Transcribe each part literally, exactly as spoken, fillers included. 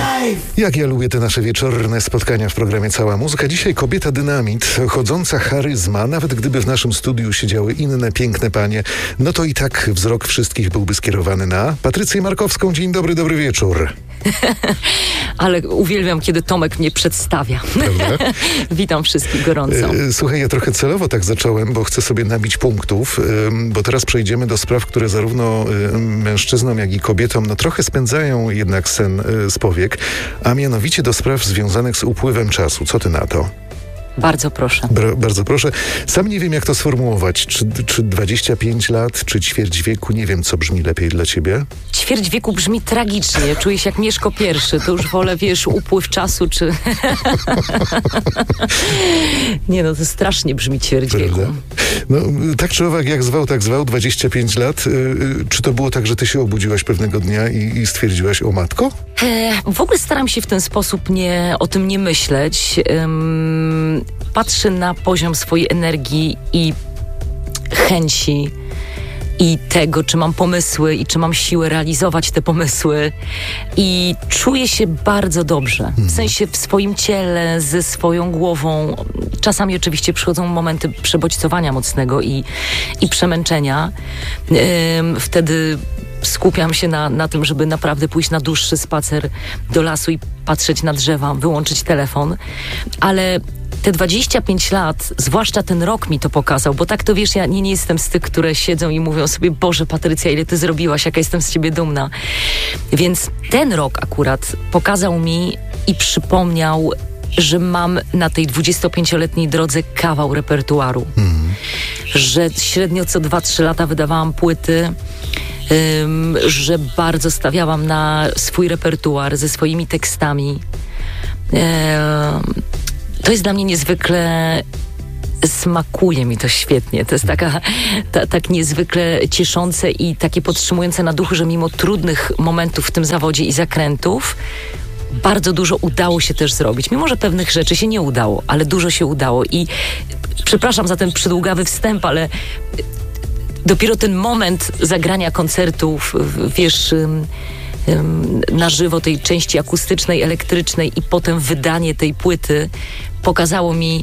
Jak ja lubię te nasze wieczorne spotkania w programie Cała Muzyka. Dzisiaj kobieta dynamit, chodząca charyzma. Nawet gdyby w naszym studiu siedziały inne piękne panie, no to i tak wzrok wszystkich byłby skierowany na Patrycję Markowską. Dzień dobry, dobry wieczór. Ale uwielbiam, kiedy Tomek mnie przedstawia. Witam wszystkich gorąco. Słuchaj, ja trochę celowo tak zacząłem, bo chcę sobie nabić punktów, bo teraz przejdziemy do spraw, które zarówno mężczyznom, jak i kobietom no trochę spędzają jednak sen z powiek, a mianowicie do spraw związanych z upływem czasu. Co ty na to? Bardzo proszę. Br- bardzo proszę. Sam nie wiem, jak to sformułować. Czy, czy dwadzieścia pięć lat, czy ćwierć wieku? Nie wiem, co brzmi lepiej dla ciebie. Ćwierć wieku brzmi tragicznie. Czuję się jak Mieszko pierwszy. To już wolę, wiesz, upływ czasu, czy... Nie no, to strasznie brzmi ćwierć Prawda? wieku. No, tak czy owak, jak zwał, tak zwał, dwadzieścia pięć lat. Yy, czy to było tak, że ty się obudziłaś pewnego dnia i, i stwierdziłaś, o matko? E, w ogóle staram się w ten sposób nie, o tym nie myśleć. Ym, patrzę na poziom swojej energii i chęci i tego, czy mam pomysły i czy mam siłę realizować te pomysły i czuję się bardzo dobrze. W sensie w swoim ciele, ze swoją głową. Czasami oczywiście przychodzą momenty przebodźcowania mocnego i, i przemęczenia. Ym, wtedy skupiam się na, na tym, żeby naprawdę pójść na dłuższy spacer do lasu i patrzeć na drzewa, wyłączyć telefon. Ale te dwadzieścia pięć lat, zwłaszcza ten rok mi to pokazał, bo tak to wiesz, ja nie, nie jestem z tych, które siedzą i mówią sobie, Boże Patrycja, ile ty zrobiłaś, jaka jestem z ciebie dumna. Więc ten rok akurat pokazał mi i przypomniał, że mam na tej dwudziestopięcioletniej drodze kawał repertuaru. Mm. Że średnio co dwa trzy lata wydawałam płyty, ym, że bardzo stawiałam na swój repertuar ze swoimi tekstami. Ym, to jest dla mnie niezwykle... Smakuje mi to świetnie. To jest taka, ta, tak niezwykle cieszące i takie podtrzymujące na duchu, że mimo trudnych momentów w tym zawodzie i zakrętów bardzo dużo udało się też zrobić. Mimo że pewnych rzeczy się nie udało, ale dużo się udało. I przepraszam za ten przydługawy wstęp, ale dopiero ten moment zagrania koncertów, wiesz, na żywo, tej części akustycznej, elektrycznej i potem wydanie tej płyty pokazało mi,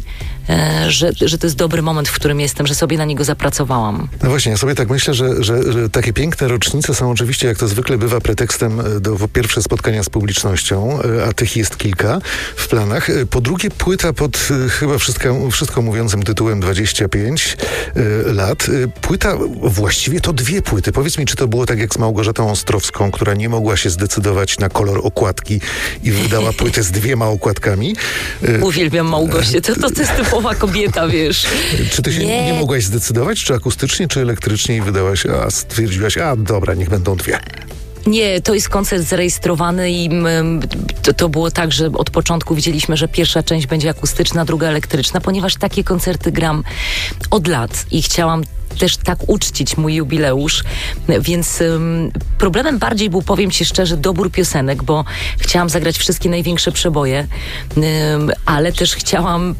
Że, że to jest dobry moment, w którym jestem, że sobie na niego zapracowałam. No właśnie, ja sobie tak myślę, że, że, że takie piękne rocznice są oczywiście, jak to zwykle bywa, pretekstem do pierwsze spotkania z publicznością, a tych jest kilka w planach. Po drugie, płyta pod chyba wszystko, wszystko mówiącym tytułem dwadzieścia pięć lat. Płyta, właściwie to dwie płyty. Powiedz mi, czy to było tak jak z Małgorzatą Ostrowską, która nie mogła się zdecydować na kolor okładki i wydała płytę z dwiema okładkami? Uwielbiam Małgosię, to, to, to jest typowa kobieta, wiesz. Czy ty się nie. nie mogłaś zdecydować, czy akustycznie, czy elektrycznie i wydałaś, a stwierdziłaś, a dobra, niech będą dwie? Nie, to jest koncert zarejestrowany i mm, to, to było tak, że od początku widzieliśmy, że pierwsza część będzie akustyczna, druga elektryczna, ponieważ takie koncerty gram od lat i chciałam też tak uczcić mój jubileusz, więc um, problemem bardziej był, powiem ci szczerze, dobór piosenek, bo chciałam zagrać wszystkie największe przeboje, um, ale też chciałam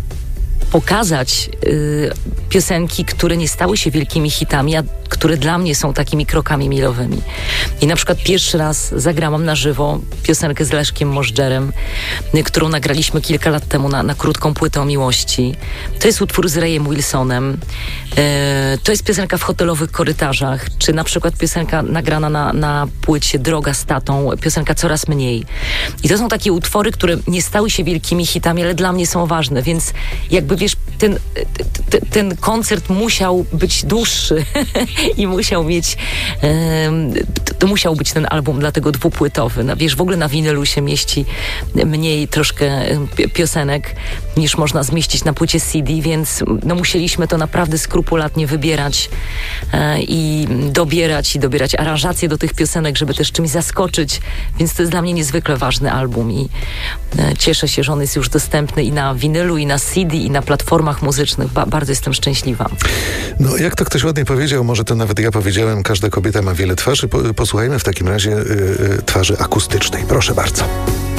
pokazać y, piosenki, które nie stały się wielkimi hitami, a które dla mnie są takimi krokami milowymi. I na przykład pierwszy raz zagrałam na żywo piosenkę z Leszkiem Możdżerem, y, którą nagraliśmy kilka lat temu na, na krótką płytę o miłości. To jest utwór z Rayem Wilsonem. Y, to jest piosenka w hotelowych korytarzach, czy na przykład piosenka nagrana na, na płycie Droga z tatą, piosenka Coraz mniej. I to są takie utwory, które nie stały się wielkimi hitami, ale dla mnie są ważne, więc jakby wiesz, ten, ten, ten koncert musiał być dłuższy i musiał mieć, um, to, to musiał być ten album dlatego dwupłytowy. No, wiesz, w ogóle na winylu się mieści mniej troszkę piosenek niż można zmieścić na płycie C D, więc no, musieliśmy to naprawdę skrupulatnie wybierać e, i dobierać i dobierać aranżacje do tych piosenek, żeby też czymś zaskoczyć, więc to jest dla mnie niezwykle ważny album i e, cieszę się, że on jest już dostępny i na winylu, i na C D, i na platformach muzycznych. Ba- bardzo jestem szczęśliwa. No, jak to ktoś ładnie powiedział, może to nawet ja powiedziałem, każda kobieta ma wiele twarzy. Po, posłuchajmy w takim razie y, y, twarzy akustycznej. Proszę bardzo.